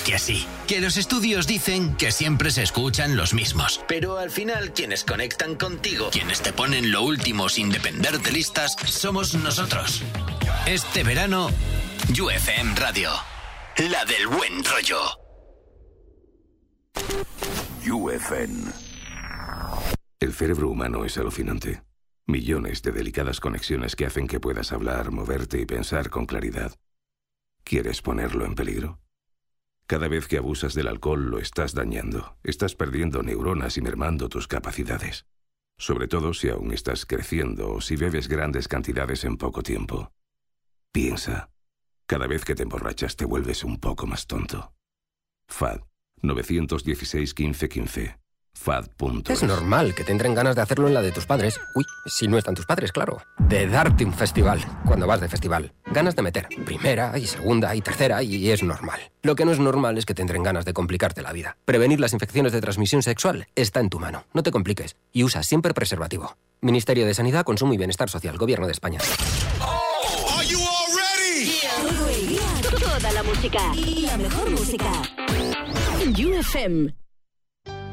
que sí. Que los estudios dicen que siempre se escuchan los mismos. Pero al final, quienes conectan contigo, quienes te ponen lo último sin depender de listas, somos nosotros. Este verano, UFM Radio. La del buen rollo. UFM. El cerebro humano es alucinante. Millones de delicadas conexiones que hacen que puedas hablar, moverte y pensar con claridad. ¿Quieres ponerlo en peligro? Cada vez que abusas del alcohol lo estás dañando. Estás perdiendo neuronas y mermando tus capacidades. Sobre todo si aún estás creciendo o si bebes grandes cantidades en poco tiempo. Piensa. Cada vez que te emborrachas te vuelves un poco más tonto. FAD 916 15 15. FAD.es. Es normal que te entren ganas de hacerlo en la de tus padres. Uy, si no están tus padres, claro. De darte un festival, cuando vas de festival. Ganas de meter primera y segunda y tercera y es normal. Lo que no es normal es que te entren ganas de complicarte la vida. Prevenir las infecciones de transmisión sexual está en tu mano. No te compliques y usa siempre preservativo. Ministerio de Sanidad, Consumo y Bienestar Social, Gobierno de España. Todo el día, toda la música y la mejor música. UFM.